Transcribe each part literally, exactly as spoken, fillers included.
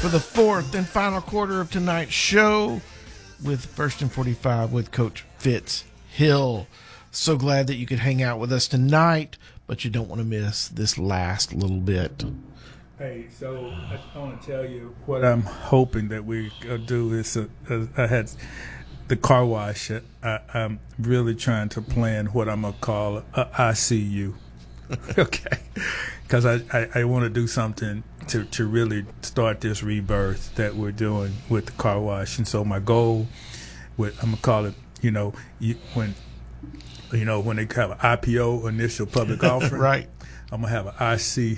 for the fourth and final quarter of tonight's show with First and forty-five with Coach Fitz Hill. So glad that you could hang out with us tonight, but you don't want to miss this last little bit. Hey, so I want to tell you what I'm hoping that we uh, do is uh, uh, I had the car wash. I, I'm really trying to plan what I'm going to call a I C U. Okay, because I, I, I want to do something to, to really start this rebirth that we're doing with the car wash. And so my goal, with I'm gonna call it, you know, you, when you know when they have an I P O, initial public offering, right? I'm gonna have an I C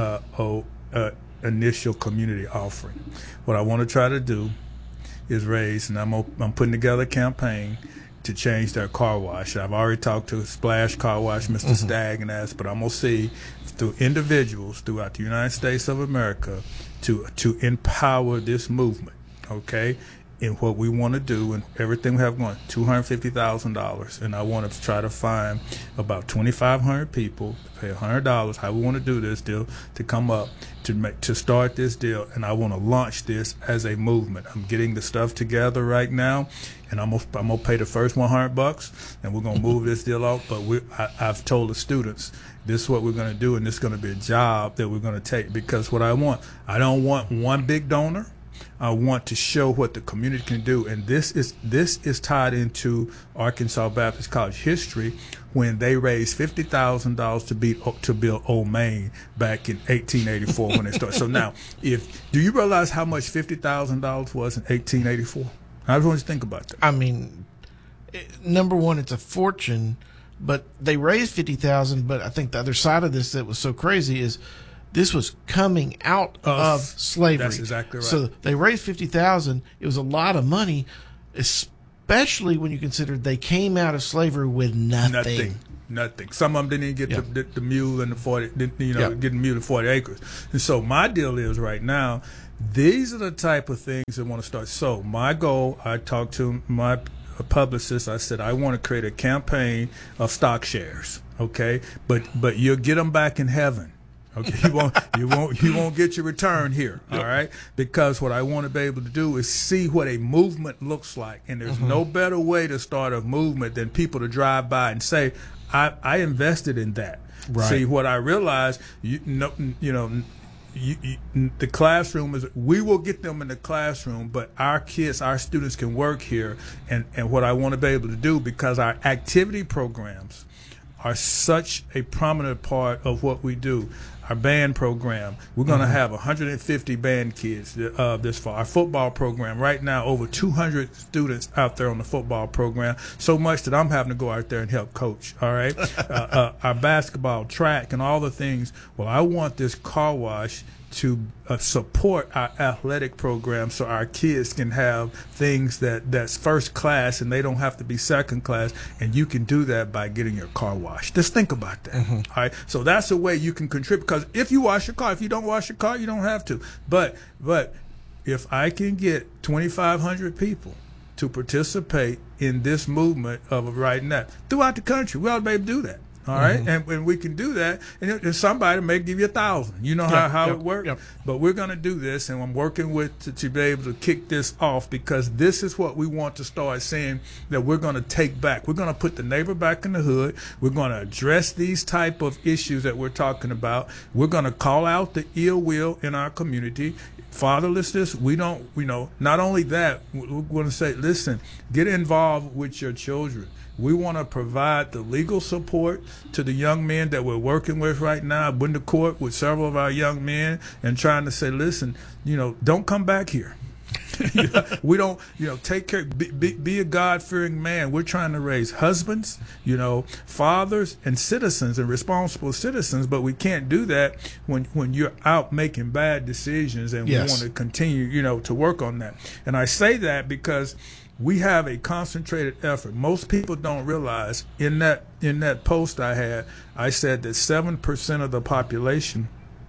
O, uh, initial community offering. What I want to try to do is raise, and I'm I'm putting together a campaign to change their car wash. I've already talked to Splash Car Wash, Mister Mm-hmm. Stagg, and asked, but I'm gonna see through individuals throughout the United States of America to to empower this movement. Okay, and what we want to do and everything we have going, two hundred fifty thousand dollars, and I want to try to find about twenty-five hundred people to pay one hundred dollars. How we want to do this deal to come up to make to start this deal, and I want to launch this as a movement. I'm getting the stuff together right now, and I'm gonna, I'm gonna pay the first one hundred bucks, and we're gonna move this deal off. But we, I, I've told the students this is what we're gonna do, and this is gonna be a job that we're gonna take, because what I want, I don't want one big donor. I want to show what the community can do, and this is this is tied into Arkansas Baptist College history when they raised fifty thousand dollars to beat to build Old Main back in eighteen eighty-four when they started. So now, if do you realize how much fifty thousand dollars was in eighteen eighty-four? I just want you to think about that. I mean, number one, it's a fortune, but they raised fifty thousand dollars. But I think the other side of this that was so crazy is this was coming out of, of slavery. That's exactly right. So they raised fifty thousand dollars. It was a lot of money, especially when you consider they came out of slavery with nothing. Nothing. Nothing. Some of them didn't even get yep. the, the, the mule and the forty, you know, yep. getting mule and forty acres. And so my deal is right now, these are the type of things that want to start. So my goal, I talked to my publicist. I said I want to create a campaign of stock shares. Okay, but but you'll get them back in heaven. Okay, you won't, you won't, you won't get your return here. All right, because what I want to be able to do is see what a movement looks like, and there's mm-hmm. no better way to start a movement than people to drive by and say, "I, I invested in that." Right. See, what I realized, you know, you know, you, you, the classroom is. We will get them in the classroom, but our kids, our students, can work here, and and what I want to be able to do, because our activity programs are such a prominent part of what we do. Our band program, we're going to mm-hmm. have one hundred fifty band kids uh, this fall. Our football program, right now, over two hundred students out there on the football program, so much that I'm having to go out there and help coach, all right? uh, uh, our basketball, track, and all the things. Well, I want this car wash to uh, support our athletic program so our kids can have things that that's first class and they don't have to be second class, and you can do that by getting your car washed. Just think about that. Mm-hmm. All right, so that's a way you can contribute, because if you wash your car, if you don't wash your car, you don't have to, but but if I can get twenty-five hundred people to participate in this movement of right now throughout the country, we ought to be able to do that. All right, mm-hmm. and when we can do that, and, and somebody may give you a thousand. You know yep, how, how yep, it works. Yep. But we're going to do this, and I'm working with to, to be able to kick this off, because this is what we want to start saying that we're going to take back. We're going to put the neighbor back in the hood. We're going to address these type of issues that we're talking about. We're going to call out the ill will in our community. Fatherlessness, we don't, you know, not only that, we're going to say, listen, get involved with your children. We want to provide the legal support to the young men that we're working with right now. I've been to court with several of our young men and trying to say, listen, you know, don't come back here. You know, we don't, you know, take care, be, be, be a God-fearing man. We're trying to raise husbands, you know, fathers and citizens and responsible citizens, but we can't do that when, when you're out making bad decisions, and yes. we want to continue, you know, to work on that. And I say that because we have a concentrated effort. Most people don't realize in that in that post I had, I said that seven percent of the population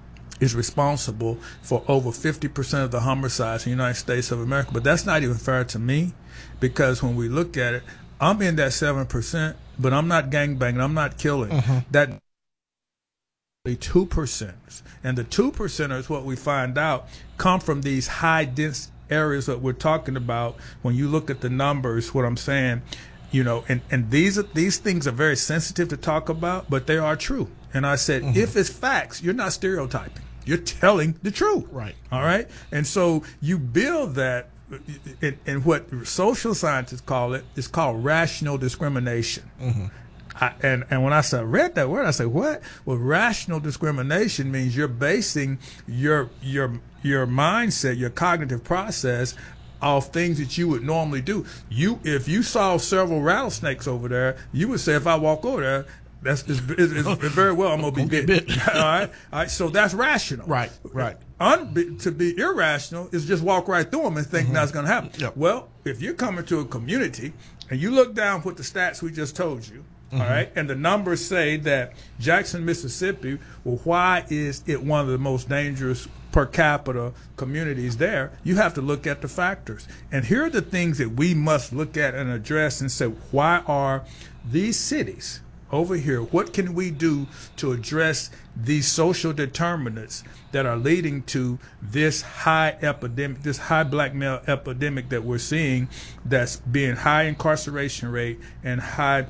is responsible for over fifty percent of the homicides in the United States of America. But that's not even fair to me, because when we look at it, I'm in that seven percent, but I'm not gangbanging, I'm not killing. Mm-hmm. That two percenters. And the two percenters, what we find out, come from these high dense areas that we're talking about. When you look at the numbers, what I'm saying, you know, and, and these are, these things are very sensitive to talk about, but they are true. And I said, mm-hmm. if it's facts, you're not stereotyping. You're telling the truth. Right. All right. And so you build that in, in what social scientists call it, it's called rational discrimination. Mm-hmm. I, and, and when I said, read that word, I said, what? Well, rational discrimination means you're basing your your your mindset, your cognitive process off things that you would normally do. You, if you saw several rattlesnakes over there, you would say, if I walk over there, that's it's, it's, it's very well I'm gonna be bit. bit. All right, all right. So that's rational. Right, right. Un, to be irrational is just walk right through them and think mm-hmm. that's gonna happen. Yep. Well, if you're coming to a community and you look down with the stats we just told you. Mm-hmm. All right, and the numbers say that Jackson, Mississippi, well, why is it one of the most dangerous per capita communities there? You have to look at the factors. And here are the things that we must look at and address and say, why are these cities over here, what can we do to address these social determinants that are leading to this high epidemic, this high black male epidemic that we're seeing, that's being high incarceration rate and high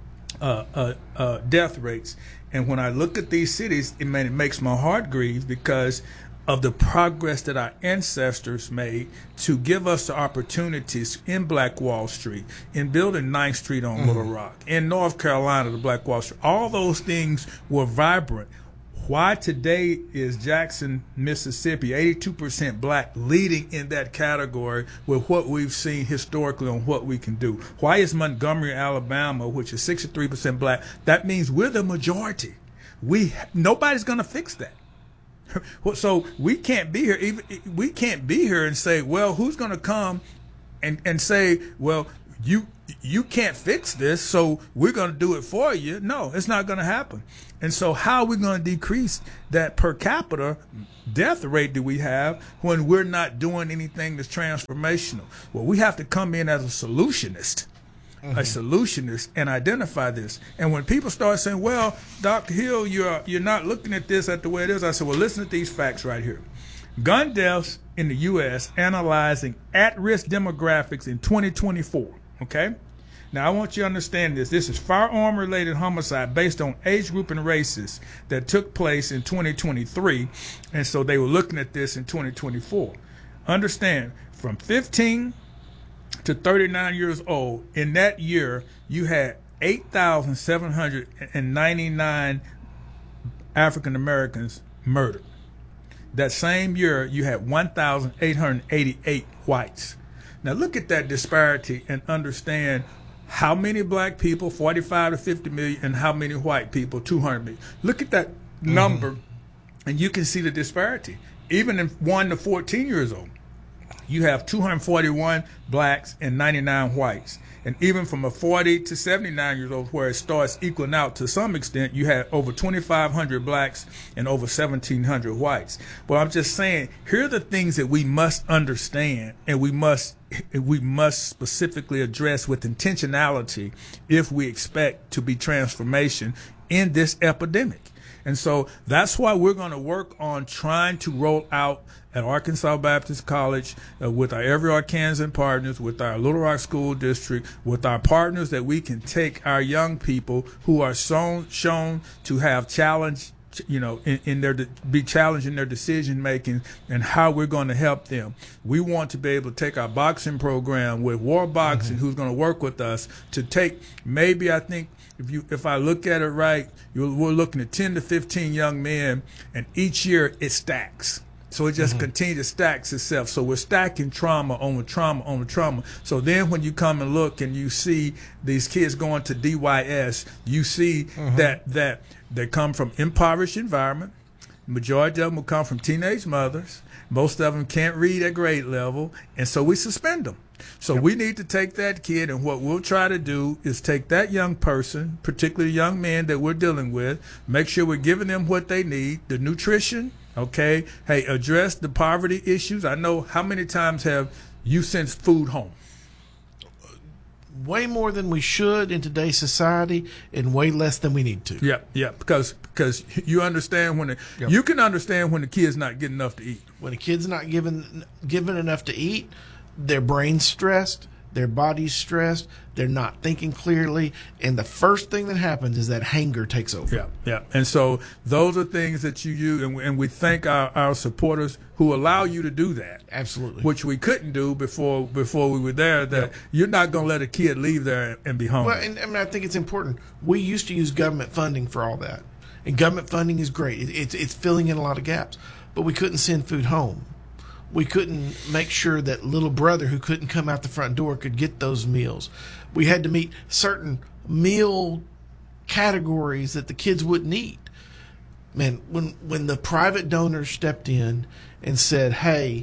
Uh, uh, uh, death rates. And when I look at these cities, it, man, it makes my heart grieve because of the progress that our ancestors made to give us the opportunities in Black Wall Street, in building ninth Street on mm-hmm. Little Rock, in North Carolina, the Black Wall Street. All those things were vibrant. Why today is Jackson, Mississippi, eighty-two percent black, leading in that category with what we've seen historically on what we can do? Why is Montgomery, Alabama, which is sixty-three percent black? That means we're the majority. We nobody's going to fix that. So we can't be here. Even we can't be here and say, well, who's going to come and and say, well, you you can't fix this, so we're going to do it for you. No, it's not going to happen. And so how are we going to decrease that per capita death rate that we have when we're not doing anything that's transformational? Well, we have to come in as a solutionist, mm-hmm. a solutionist, and identify this. And when people start saying, well, Doctor Hill, you're, you're not looking at this at the way it is, I said, well, listen to these facts right here. Gun deaths in the U S analyzing at-risk demographics in twenty twenty-four, okay? Now, I want you to understand this. This is firearm-related homicide based on age group and races that took place in twenty twenty-three, and so they were looking at this in twenty twenty-four. Understand, from fifteen to thirty-nine years old, in that year, you had eight thousand seven hundred ninety-nine African Americans murdered. That same year, you had one thousand eight hundred eighty-eight whites. Now, look at that disparity and understand how many black people, forty-five to fifty million, and how many white people, two hundred million. Look at that number, mm-hmm. and you can see the disparity. Even in one to fourteen years old, you have two hundred forty-one blacks and ninety-nine whites. And even from a forty to seventy-nine years old, where it starts equaling out to some extent, you have over twenty-five hundred blacks and over seventeen hundred whites. But I'm just saying, here are the things that we must understand, and we must we must specifically address with intentionality if we expect to be transformation in this epidemic. And so that's why we're going to work on trying to roll out at Arkansas Baptist College uh, with our Every Arkansan partners, with our Little Rock School District, with our partners, that we can take our young people who are shown, shown to have challenge, you know, in, in their be challenged in their decision making, and how we're going to help them. We want to be able to take our boxing program with War Boxing, mm-hmm. who's going to work with us to take maybe I think. If you, if I look at it right, you're, we're looking at ten to fifteen young men, and each year it stacks. So it just mm-hmm. continues to stack itself. So we're stacking trauma on the trauma on the trauma. So then when you come and look and you see these kids going to D Y S, you see mm-hmm. that that they come from impoverished environment. Majority of them will come from teenage mothers. Most of them can't read at grade level, and so we suspend them. So yep. we need to take that kid, and what we'll try to do is take that young person, particularly young men that we're dealing with, make sure we're giving them what they need, the nutrition, okay? Hey, address the poverty issues. I know, how many times have you sent food home? way more than we should in today's society and way less than we need to. Yeah, yeah, because because you understand when the, Yep. you can understand when the kid's not getting enough to eat. When a kid's not given given enough to eat, their brain's stressed, their body's stressed, they're not thinking clearly, and the first thing that happens is that hanger takes over. Yeah, yeah. And so those are things that you use, and we, and we thank our, our supporters who allow you to do that. Absolutely. Which we couldn't do before before we were there. That Yep. you're not going to let a kid leave there and be hungry. Well, and, and I think it's important. We used to use government funding for all that, and government funding is great. It, it's it's filling in a lot of gaps, but we couldn't send food home. We couldn't make sure that little brother who couldn't come out the front door could get those meals. We had to meet certain meal categories that the kids wouldn't eat. Man, when when the private donors stepped in and said, "Hey,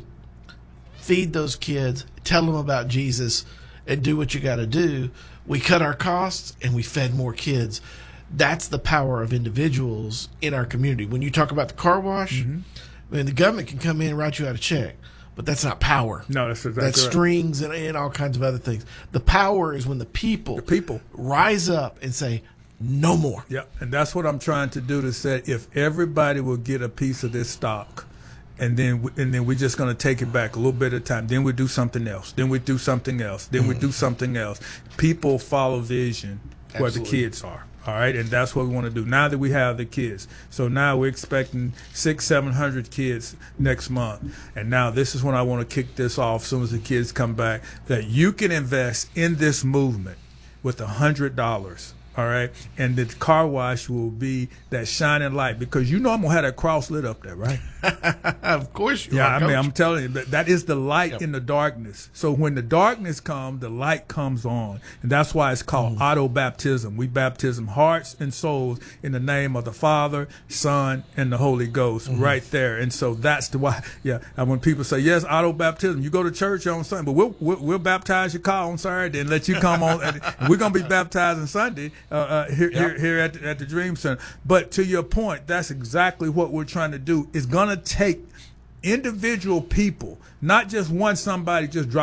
feed those kids, tell them about Jesus, and do what you got to do," we cut our costs and we fed more kids. That's the power of individuals in our community. When you talk about the car wash, Mm-hmm. I mean, the government can come in and write you out a check, but that's not power. No, that's exactly That's right. strings and, and all kinds of other things. The power is when the people, The people. rise up and say, no more. Yeah, and that's what I'm trying to do to say if everybody will get a piece of this stock, and then we- and then we're just going to take it back a little bit at a time. Then we do something else. Then we do something else. Then we do something else. People follow vision where the Absolutely. kids are. All right, and that's what we want to do now that we have the kids. So now we're expecting six, seven hundred kids next month, and now this is when I want to kick this off. As soon as the kids come back, that you can invest in this movement with a hundred dollars. All right, and the car wash will be that shining light because you know I'm gonna have that cross lit up there, right? Of course you Yeah, are, I mean, Coach. I'm telling you that that is the light Yep. in the darkness. So when the darkness comes, the light comes on, and that's why it's called Mm. auto baptism. We baptism hearts and souls in the name of the Father, Son, and the Holy Ghost, Mm-hmm. right there. And so that's the why. Yeah, and when people say yes, auto baptism, you go to church on Sunday, but we'll we'll, we'll baptize your car on Saturday and let you come on. And we're gonna be baptized on Sunday uh, uh, here, Yep. here here at the, at the Dream Center. But to your point, that's exactly what we're trying to do. It's gonna take individual people, not just one somebody just drop